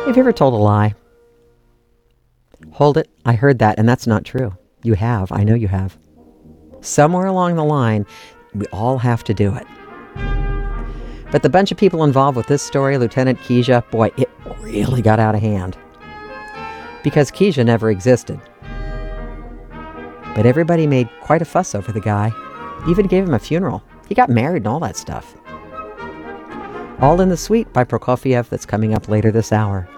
Have you ever told a lie? Hold it. I heard that, and that's not true. You have. I know you have. Somewhere along the line, we all have to do it. But the bunch of people involved with this story, Lieutenant Keisha, boy, it really got out of hand. Because Keisha never existed. But everybody made quite a fuss over the guy. Even gave him a funeral. He got married and all that stuff. All in the Suite by Prokofiev that's coming up later this hour.